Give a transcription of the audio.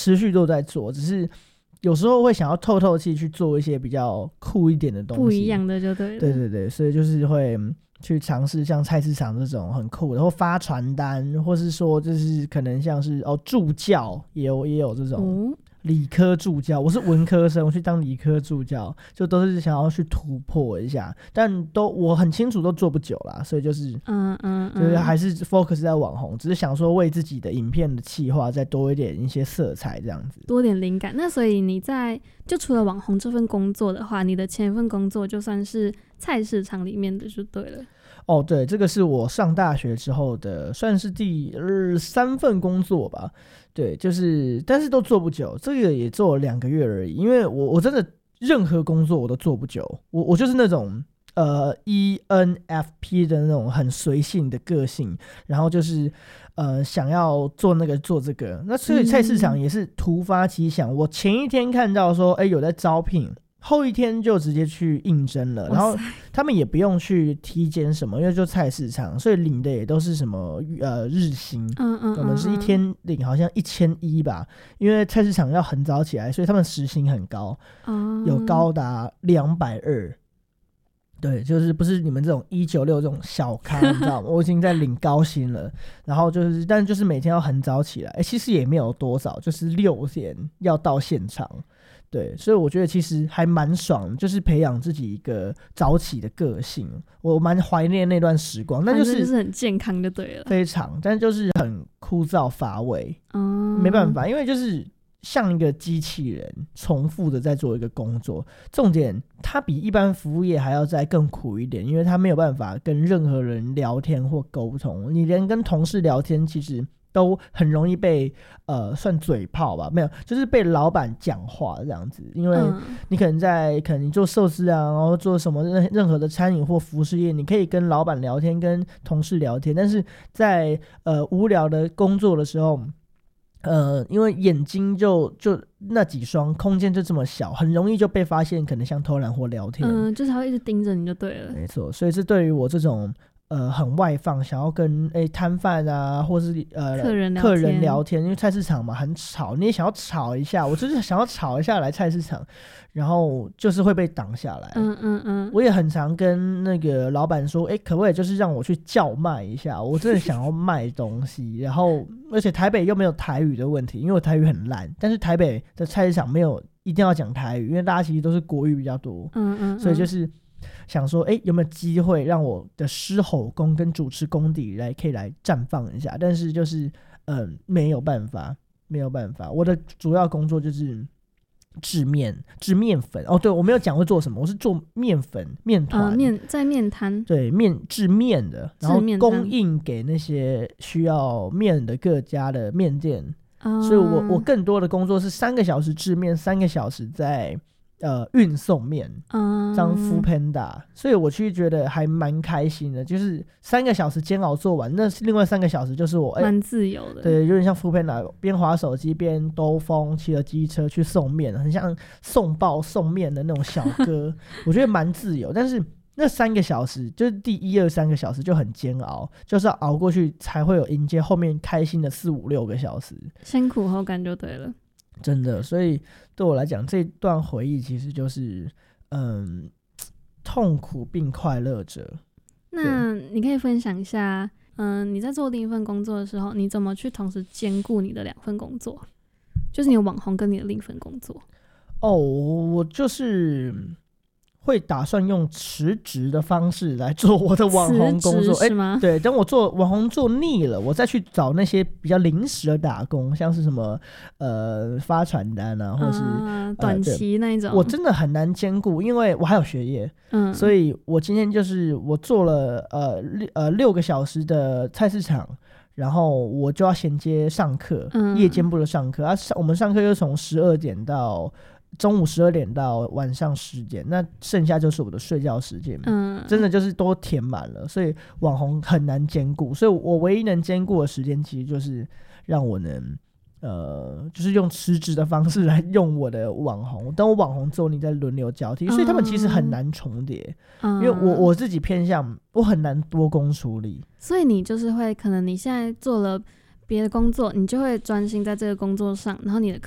持续都在做，只是有时候会想要透透气去做一些比较酷一点的东西， 不一样的就对了。 对对对，所以就是会去尝试像菜市场这种很酷的，或发传单，或是说就是可能像是助教也有这种理科助教，我是文科生，我去当理科助教，就都是想要去突破一下，但我很清楚都做不久啦，所以就是就是还是 focus 在网红，只是想说为自己的影片的企划再多一些色彩这样子， 多点灵感。那所以你就除了网红这份工作的话，你的前一份工作就算是菜市场里面的就对了。 对，这个是我上大学之后的算是第3份工作吧。对，就是但是都做不久，这个也做了2个月而已，因为我真的任何工作我都做不久，我就是那种ENFP 的那种很随性的个性，然后就是想要做那个做这个，那所以菜市场也是突发奇想，我前一天看到说有在招聘，后一天就直接去应征了，然后他们也不用去体检什么，因为就菜市场，所以领的也都是什么日薪，我们是一天领好像1100吧，因为菜市场要很早起来，所以他们时薪很高，有高达220。对，就是不是你们这种196这种小咖，你知道吗？我已经在领高薪了，然后但就是每天要很早起来，其实也没有多早，就是6点要到现场。对，所以我觉得其实还蛮爽，就是培养自己一个早起的个性，我蛮怀念那段时光。但就是很健康就对了， 非常，但就是很枯燥乏味，没办法，因为就是像一个机器人重复的在做一个工作，重点它比一般服务业还要再更苦一点，因为它没有办法跟任何人聊天或沟通，你连跟同事聊天其实都很容易被算嘴炮吧，没有，就是被老板讲话这样子，因为你可能你做寿司啊，然后做什么任何的餐饮或服饰业，你可以跟老板聊天，跟同事聊天，但是在无聊的工作的时候，因为眼睛就那几双，空间就这么小，很容易就被发现，可能像偷懒或聊天， 就是他会一直盯着你就对了。 没错，所以这对于我这种很外放，想要跟摊贩啊，或是客人聊天，因为菜市场嘛很吵，你也想要吵一下，我就是想要吵一下来菜市场，然后就是会被挡下来。我也很常跟那个老板说，可不可以就是让我去叫卖一下，我真的想要卖东西。然后而且台北又没有台语的问题，因为我台语很烂，但是台北的菜市场没有一定要讲台语，因为大家其实都是国语比较多，所以就是想说有没有机会让我的狮吼功跟主持功底可以来绽放一下，但是就是没有办法，我的主要工作就是制面粉。对，我没有讲会做什么，我是做面粉面团， 在面摊， 对，制面的，然后供应给那些需要面的各家的面店，所以我更多的工作是3个小时制面，3个小时在运送面，当 Foodpanda， 所以我其实觉得还蛮开心的，就是3个小时煎熬做完，那另外3个小时就是我蛮自由的， 对，有点像 Foodpanda， 边滑手机边兜风，骑着机车去送面，很像送报送面的那种小哥，我觉得蛮自由，但是那3个小时就是第1、2、3个小时就很煎熬，就是要熬过去才会有迎接后面开心的4、5、6个小时， 先苦后甘就对了， 真的。所以对我来讲，这段回忆其实就是痛苦并快乐着。 那你可以分享一下你在做第一份工作的时候，你怎么去同时兼顾你的2份工作，就是你的网红跟你的另一份工作？ 我就是会打算用辞职的方式来做我的网红工作， 是吗？ 对，等我做网红做腻了，我再去找那些比较临时的打工，像是什么发传单啊，或者是短期那一种， 我真的很难兼顾，因为我还有学业，所以我今天就是我做了6个小时的菜市场，然后我就要衔接上课，夜间部的上课我们上课又从12点到中午12点到晚上10点，那剩下就是我的睡觉时间，真的就是都填满了，所以网红很难兼顾，所以我唯一能兼顾的时间其实就是让我能就是用辞职的方式来用我的网红，等我网红之后你再轮流交替，所以他们其实很难重叠，因为我自己偏向我很难多工处理， 所以你就是会可能你现在做了别的工作，你就会专心在这个工作上，然后你的